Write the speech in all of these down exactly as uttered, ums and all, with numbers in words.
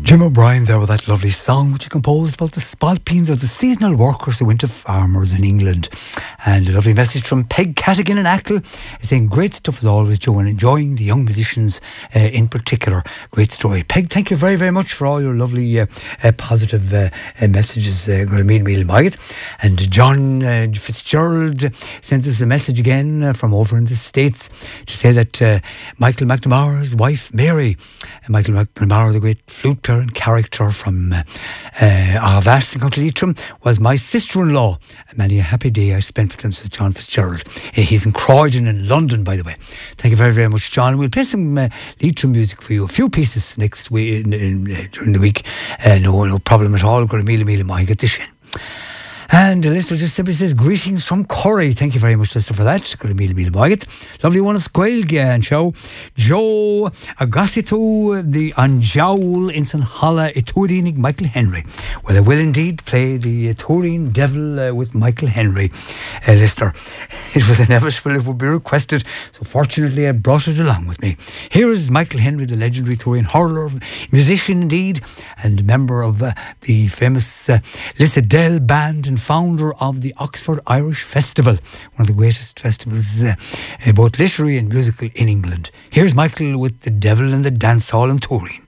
Jim O'Brien there with that lovely song which he composed about the spalpeens of the seasonal workers who went to farmers in England. And a lovely message from Peg Cadigan in Ackle saying great stuff as always, Joe, and enjoying the young musicians uh, in particular. Great story. Peg, thank you very, very much for all your lovely uh, uh, positive uh, uh, messages. Uh, and John uh, Fitzgerald sends us a message again uh, from over in the States to say that uh, Michael McNamara's wife Mary, uh, Michael McNamara, the great flute player and character from uh, uh, Arvas in County Leitrim, was my sister-in-law. Many a happy day I spent with him, says John Fitzgerald. Uh, he's in Croydon in London, by the way. Thank you very, very much, John. We'll play some uh, Leitrim music for you. A few pieces next week in, in, uh, during the week. Uh, no, no problem at all. Got a meal, a meal, my get this in. And the listener just simply says, greetings from Corrie. Thank you very much, listener, for that. Got a meal, meal, boyget. Lovely one of Squailga and show. Joe Agasito, the Anjaul in St. Holla, Turin, Michael Henry. Well, I will indeed play the Turin Devil uh, with Michael Henry, uh, listener. It was inevitable, it would be requested. So fortunately, I brought it along with me. Here is Michael Henry, the legendary Turin hurler, musician indeed, and member of uh, the famous uh, Lissadell band and founder of the Oxford Irish Festival, one of the greatest festivals, uh, uh, both literary and musical, in England. Here's Michael with The Devil and the Dance Hall in Turin.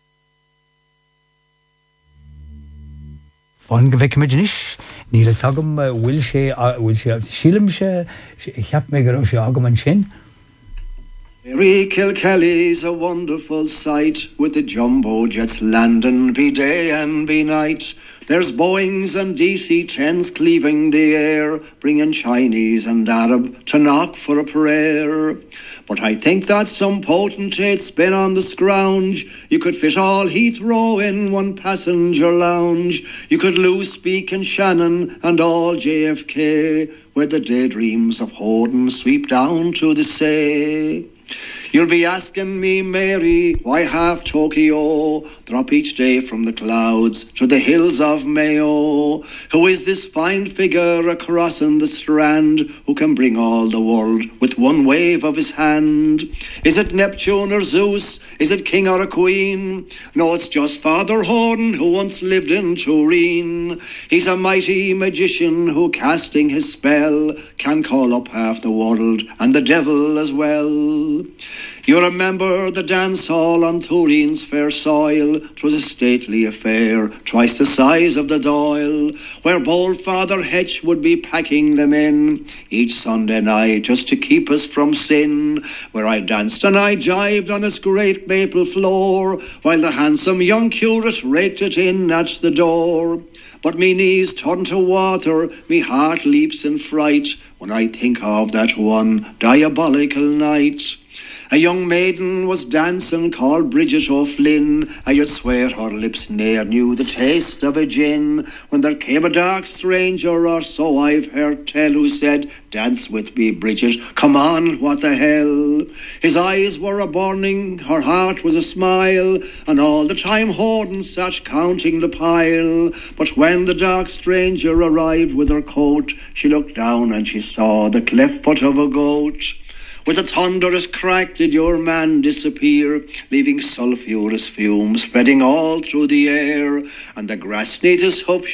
Fun go bheith imaginis, níl sagam bhfuil sé bhfuil sé sílim sé cheap me go sé agam an sin. Mary Kilkelly's a wonderful sight, with the jumbo jets landing be day and be night. There's Boeings and D C tens cleaving the air, bringing Chinese and Arab to knock for a prayer. But I think that some potentate's been on the scrounge. You could fit all Heathrow in one passenger lounge. You could lose Speak and Shannon and all J F K, where the daydreams of Hoden sweep down to the sea. You'll be asking me, Mary, why half Tokyo drop each day from the clouds to the hills of Mayo? Who is this fine figure a-crossing the strand, who can bring all the world with one wave of his hand? Is it Neptune or Zeus? Is it king or a queen? No, it's just Father Hoden, who once lived in Turin. He's a mighty magician who, casting his spell, can call up half the world and the devil as well. You remember the dance hall on Turin's fair soil? 'Twas a stately affair, twice the size of the Doyle, where bold Father Hetch would be packing them in each Sunday night just to keep us from sin, where I danced and I jived on its great maple floor, while the handsome young curate raked it in at the door. But me knees turn to water, me heart leaps in fright, when I think of that one diabolical night. A young maiden was dancing called Bridget O'Flynn. I would swear her lips ne'er knew the taste of a gin, when there came a dark stranger, or so I've heard tell, who said, "Dance with me, Bridget, come on, what the hell?" His eyes were a burning, her heart was a smile, and all the time Hoden sat counting the pile. But when the dark stranger arrived with her coat, she looked down and she saw the cleft foot of a goat. With a thunderous crack did your man disappear, leaving sulphurous fumes spreading all through the air, and the grass neath his hoof